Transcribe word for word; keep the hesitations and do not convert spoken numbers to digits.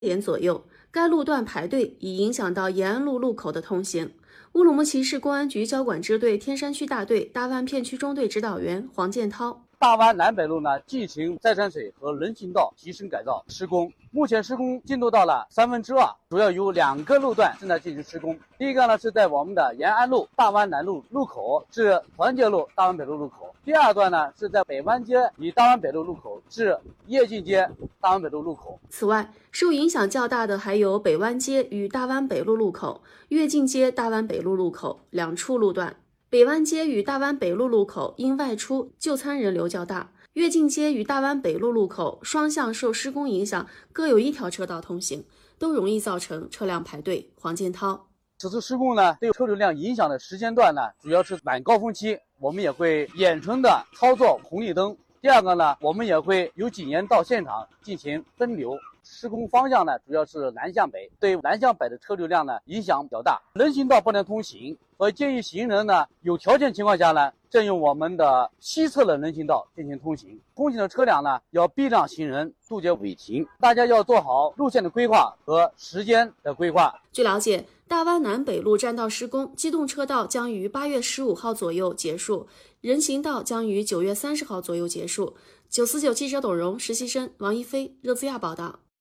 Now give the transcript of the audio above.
点左右，该路段排队已影响到延安路路口的通行。乌鲁木齐市公安局交管支队天山区大队大湾片区中队指导员黄建涛。 大湾南北路呢进行再山水和人行道提升改造施工，目前施工进度到了三分之二，主要有两个路段正在进行施工。第一个呢是在我们的延安路大湾南路路口至团结路大湾北路路口，第二段呢是在北湾街与大湾北路路口至叶进街大湾北路路口。 此外，受影响较大的还有北湾街与大湾北路路口、跃进街大湾北路路口两处路段。北湾街与大湾北路路口因外出就餐人流较大，跃进街与大湾北路路口双向受施工影响，各有一条车道通行，都容易造成车辆排队。黄建涛， 此次施工呢，对车流量影响的时间段呢，主要是晚高峰期，我们也会远程的操作红绿灯。第二个呢，我们也会有警员到现场进行分流。施工方向呢，主要是南向北，对南向北的车流量呢影响比较大，人行道不能通行，所以建议行人呢有条件情况下呢，占用我们的西侧的人行道进行通行。通行的车辆呢要避让行人，杜绝违停。大家要做好路线的规划和时间的规划。 据了解，大湾南北路占道施工，机动车道将于八月十五号左右结束，人行道将于九月三十号左右结束。九四九记者董荣，实习生王一飞，热兹亚报道。